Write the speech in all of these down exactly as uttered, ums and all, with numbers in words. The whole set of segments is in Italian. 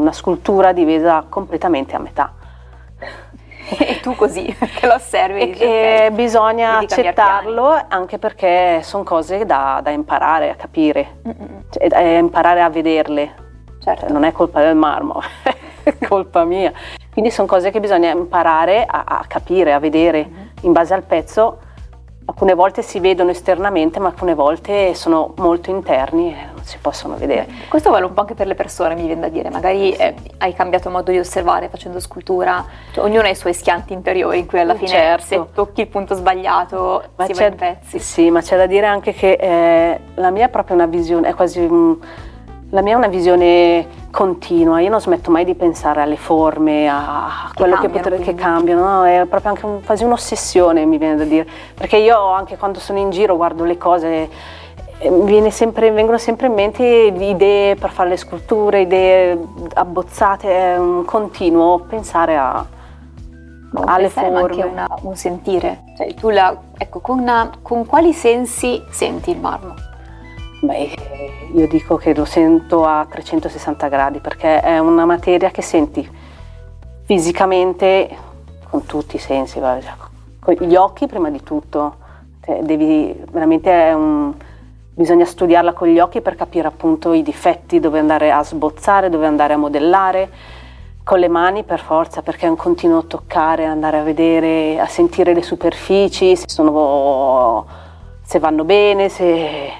una scultura divisa completamente a metà. E tu così, che lo osservi. E, dici, e okay, bisogna accettarlo, anche perché sono cose da, da imparare a capire, cioè, da imparare a vederle. Certo. Cioè, non è colpa del marmo, è colpa mia. Quindi sono cose che bisogna imparare a, a capire, a vedere mm-hmm. in base al pezzo. Alcune volte si vedono esternamente, ma alcune volte sono molto interni e non si possono vedere. Beh, questo vale un po' anche per le persone, mi viene da dire. Magari eh, hai cambiato modo di osservare facendo scultura, cioè, ognuno ha i suoi schianti interiori in cui alla fine certo. se tocchi il punto sbagliato ma si va in pezzi. Sì, ma c'è da dire anche che eh, la mia è proprio una visione, è quasi un, la mia è una visione continua. Io non smetto mai di pensare alle forme, a quello che, cambiano, potre, che cambiano, no? È proprio anche un, quasi un'ossessione, mi viene da dire, perché io anche quando sono in giro guardo le cose, eh, viene sempre, vengono sempre in mente idee per fare le sculture, idee abbozzate, è un continuo pensare a, Ma alle forme. Ma anche una, un sentire, cioè, tu la, ecco, con, una, con quali sensi senti il marmo? Beh, io dico che lo sento a trecentosessanta gradi, perché è una materia che senti fisicamente con tutti i sensi, con gli occhi prima di tutto, cioè, devi, veramente è un, bisogna studiarla con gli occhi per capire appunto i difetti, dove andare a sbozzare, dove andare a modellare, con le mani per forza, perché è un continuo toccare, andare a vedere, a sentire le superfici, se sono, se vanno bene, se...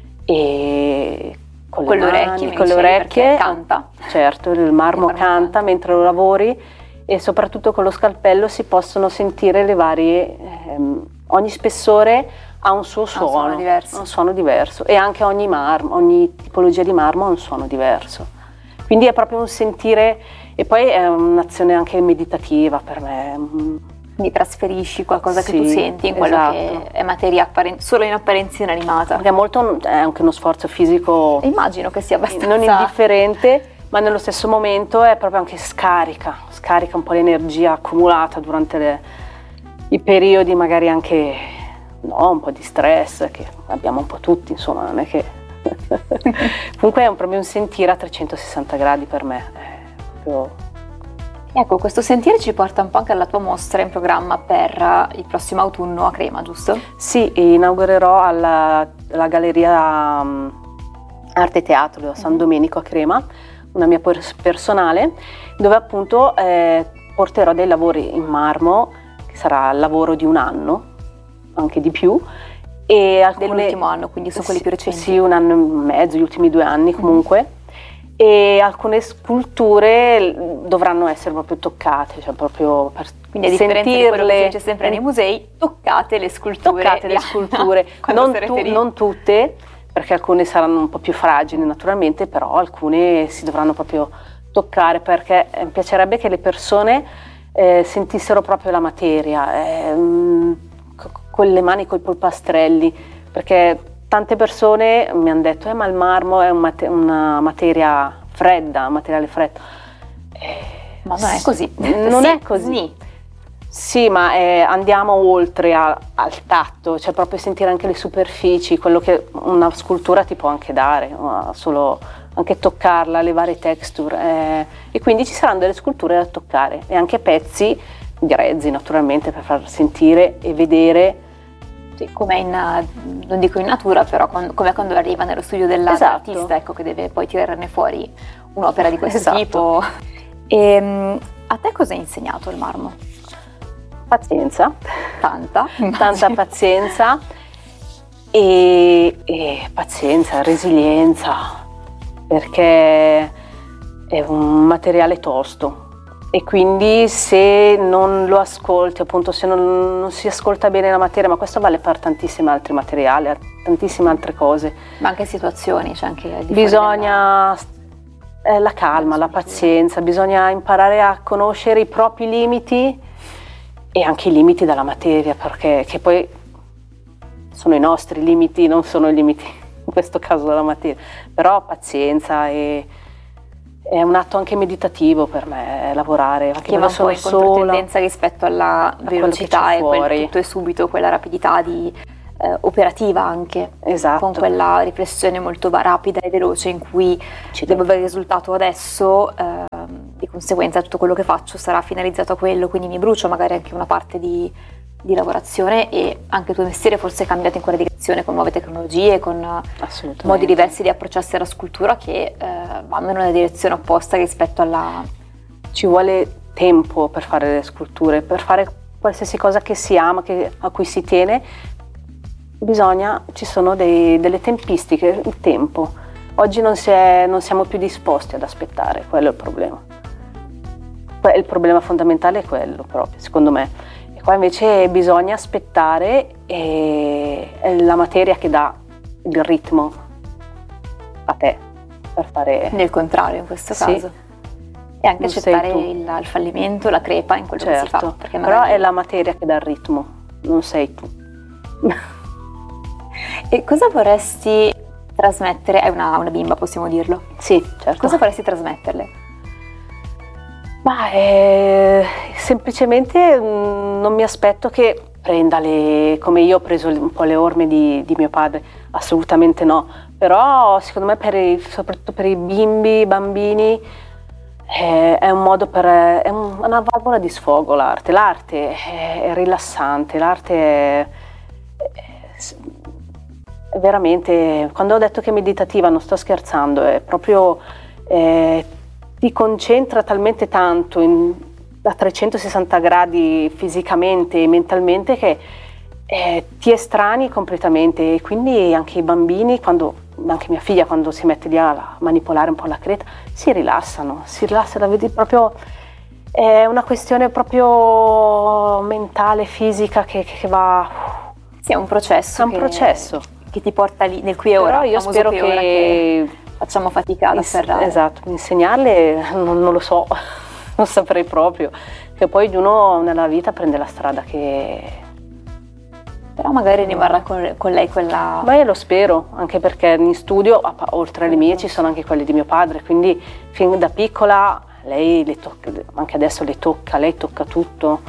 e con le, con le mani, orecchie, con le orecchie canta. Certo, il marmo, il marmo canta, canta mentre lo lavori, e soprattutto con lo scalpello si possono sentire le varie, ehm, ogni spessore ha un suo suono, un suono diverso, un suono diverso, e anche ogni marmo, ogni tipologia di marmo ha un suono diverso. Quindi è proprio un sentire, e poi è un'azione anche meditativa per me. Quindi trasferisci qualcosa sì, che tu senti in quello esatto. che è materia apparen- solo in apparenza inanimata. Perché è molto, è anche uno sforzo fisico. Immagino che sia abbastanza non indifferente, ma nello stesso momento è proprio anche scarica, scarica un po' l'energia accumulata durante le, i periodi, magari anche no, un po' di stress che abbiamo un po' tutti, insomma, non è che comunque è un, proprio un sentire a trecentosessanta gradi per me. È proprio... Ecco, questo sentire ci porta un po' anche alla tua mostra in programma per il prossimo autunno a Crema, giusto? Sì, inaugurerò alla, alla Galleria um, Arte e Teatro a San Domenico a Crema, una mia personale, dove appunto eh, porterò dei lavori in marmo, che sarà il lavoro di un anno, anche di più. E alcune, dell'ultimo anno, quindi sono quelli più recenti? Sì, un anno e mezzo, gli ultimi due anni comunque. Mm-hmm. E alcune sculture dovranno essere proprio toccate, cioè proprio per quindi a differenza di quello che si dice sempre nei musei, toccate le sculture. Toccate le sculture, non, tu, non tutte, perché alcune saranno un po' più fragili naturalmente, però alcune si dovranno proprio toccare, perché mi piacerebbe che le persone eh, sentissero proprio la materia, eh, con le mani, coi polpastrelli, perché tante persone mi hanno detto, eh, ma il marmo è un mate- una materia fredda, un materiale freddo. Eh, ma non è così. Non sì, è così. Sì, sì ma eh, andiamo oltre a, al tatto, cioè proprio sentire anche le superfici, quello che una scultura ti può anche dare, no? Solo anche toccarla, le varie texture. Eh, e quindi ci saranno delle sculture da toccare e anche pezzi grezzi naturalmente per far sentire e vedere. Sì, come in, non dico in natura, però quando, come quando arriva nello studio dell'artista, esatto. Ecco, che deve poi tirarne fuori un'opera di questo esatto. tipo. E, a te cosa ha insegnato il marmo? Pazienza. Tanta. Tanta pazienza e, e pazienza, resilienza, perché è un materiale tosto. E quindi se non lo ascolti, appunto se non, non si ascolta bene la materia, ma questo vale per tantissimi altri materiali, tantissime altre cose. Ma anche situazioni, c'è anche di bisogna della... eh, la calma, la pazienza, bisogna imparare a conoscere i propri limiti e anche i limiti della materia, perché che poi sono i nostri limiti, non sono i limiti in questo caso della materia, però pazienza e è un atto anche meditativo per me lavorare, anche che va un po' in controtendenza sola, rispetto alla velocità e quel tutto è subito, quella rapidità di, eh, operativa anche, esatto. Con quella riflessione molto rapida e veloce in cui ci devo avere il risultato adesso, eh, di conseguenza tutto quello che faccio sarà finalizzato a quello, quindi mi brucio magari anche una parte di, di lavorazione, e anche il tuo mestiere forse è cambiato in quella direzione con nuove tecnologie, con modi diversi di approcciarsi alla scultura che eh, vanno in una direzione opposta rispetto alla... Ci vuole tempo per fare le sculture, per fare qualsiasi cosa che si ama, che, a cui si tiene, bisogna, ci sono dei, delle tempistiche, il tempo. Oggi non, si è, non siamo più disposti ad aspettare, quello è il problema. Il problema fondamentale è quello proprio, secondo me. E qua invece bisogna aspettare, e è la materia che dà il ritmo a te per fare... Nel contrario in questo sì. caso. E anche non accettare il, il fallimento, la crepa in quello certo, che si fa. Perché magari... Però è la materia che dà il ritmo, non sei tu. E cosa vorresti trasmettere? Hai una, una bimba, possiamo dirlo? Sì, certo. Cosa vorresti trasmetterle? Ma eh, semplicemente mh, non mi aspetto che prenda le, come io ho preso un po' le orme di, di mio padre, assolutamente no. Però secondo me per i, soprattutto per i bimbi, i bambini, eh, è un modo per, è un, una valvola di sfogo l'arte. L'arte è, è rilassante, l'arte è, è veramente, quando ho detto che è meditativa non sto scherzando, è proprio, eh, ti concentra talmente tanto in, a trecentosessanta gradi fisicamente e mentalmente che eh, ti estranei completamente, e quindi anche i bambini, quando, anche mia figlia quando si mette lì a manipolare un po' la creta, si rilassano, si rilassano, vedi proprio, è una questione proprio mentale, fisica che, che va... Sì, è un processo. È un che, processo. Che ti porta lì, nel qui e ora. Però io spero che... che facciamo fatica ad afferrare. Esatto, insegnarle non, non lo so, non saprei proprio, che poi ognuno nella vita prende la strada che... Però magari rimarrà con, con lei quella... Ma io lo spero, anche perché in studio, oltre alle mie, ci sono anche quelle di mio padre, quindi fin da piccola lei le tocca, anche adesso le tocca, lei tocca tutto,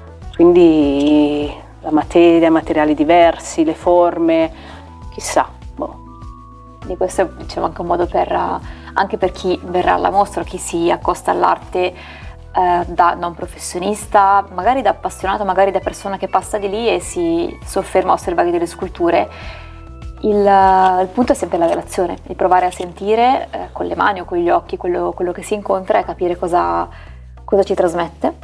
quindi la materia, i materiali diversi, le forme, chissà. Boh. Di questo è, diciamo, anche un modo per, anche per chi verrà alla mostra, chi si accosta all'arte eh, da non professionista, magari da appassionato, magari da persona che passa di lì e si sofferma a osservare delle sculture. Il, il punto è sempre la relazione, il provare a sentire eh, con le mani o con gli occhi quello, quello che si incontra e capire cosa, cosa ci trasmette,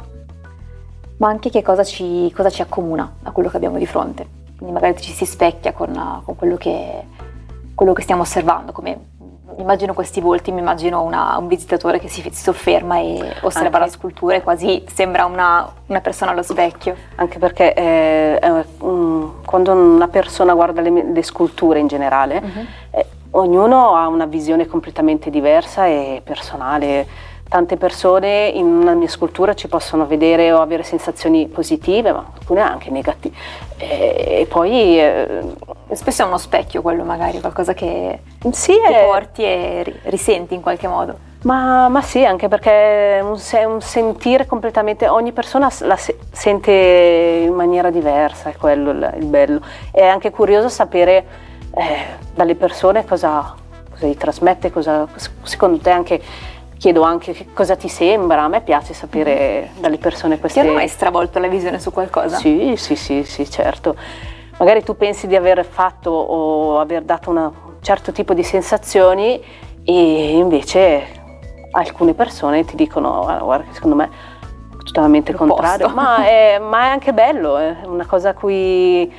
ma anche che cosa ci, cosa ci accomuna a quello che abbiamo di fronte. Quindi magari ci si specchia con, con quello che quello che stiamo osservando, come immagino questi volti, mi immagino una, un visitatore che si, si sofferma e osserva anche la scultura e quasi sembra una, una persona allo specchio. Anche perché eh, eh, um, quando una persona guarda le, le sculture in generale, uh-huh. eh, ognuno ha una visione completamente diversa e personale. Tante persone in una mia scultura ci possono vedere o avere sensazioni positive, ma alcune anche negative. E, e poi... Eh, spesso è uno specchio quello, magari, qualcosa che sì, ti è... porti e risenti in qualche modo. Ma, ma sì, anche perché è un, è un sentire completamente, ogni persona la se, sente in maniera diversa, è quello il, il bello. È anche curioso sapere eh, dalle persone cosa, cosa gli trasmette, cosa, secondo te anche... Chiedo anche che cosa ti sembra, a me piace sapere dalle persone queste... Ti hanno mai stravolto la visione su qualcosa? Sì, sì, sì, sì, certo. Magari tu pensi di aver fatto o aver dato una, un certo tipo di sensazioni e invece alcune persone ti dicono guarda che secondo me è totalmente contrario, ma è, ma è anche bello, è una cosa a cui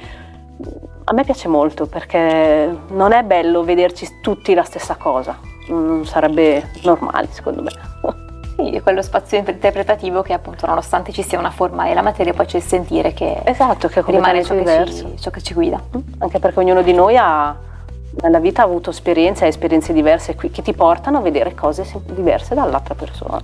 a me piace molto, perché non è bello vederci tutti la stessa cosa. Non sarebbe normale, secondo me. Sì, è quello spazio interpretativo che appunto, nonostante ci sia una forma e la materia, poi c'è il sentire che, esatto, che rimane ciò che, diverso. ci, ciò che ci guida. Anche perché ognuno di noi ha nella vita ha avuto esperienze e esperienze diverse qui, che ti portano a vedere cose diverse dall'altra persona.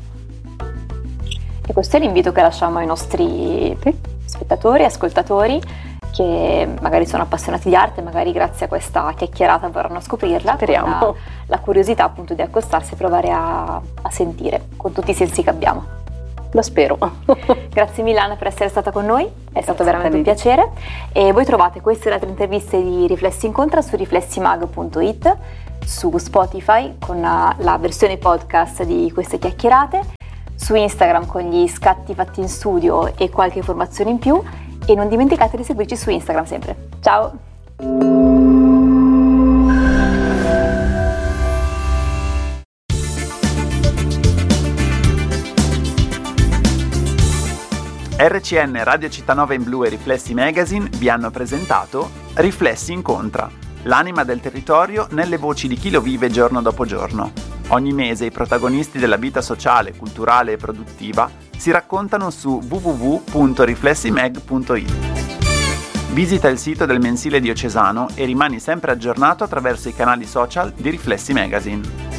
E questo è l'invito che lasciamo ai nostri spettatori, ascoltatori, che magari sono appassionati di arte, magari grazie a questa chiacchierata vorranno scoprirla. Speriamo. La, la curiosità appunto di accostarsi e provare a, a sentire con tutti i sensi che abbiamo. Lo spero. Grazie mille Anna per essere stata con noi, è stato veramente un piacere. E voi trovate queste e altre interviste di Riflessi Incontra su riflessimag punto it, su Spotify con la, la versione podcast di queste chiacchierate, su Instagram con gli scatti fatti in studio e qualche informazione in più, e non dimenticate di seguirci su Instagram sempre. Ciao! R C N, Radio Città Nova in Blu e Riflessi Magazine vi hanno presentato Riflessi Incontra, l'anima del territorio nelle voci di chi lo vive giorno dopo giorno. Ogni mese i protagonisti della vita sociale, culturale e produttiva si raccontano su w w w punto riflessimag punto i t. Visita il sito del mensile diocesano e rimani sempre aggiornato attraverso i canali social di Riflessi Magazine.